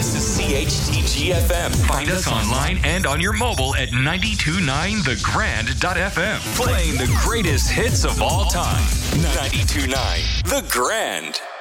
This is CHTG FM. Find us online and on your mobile at 929thegrand.fm. Playing the greatest hits of all time. 92.9 The Grand.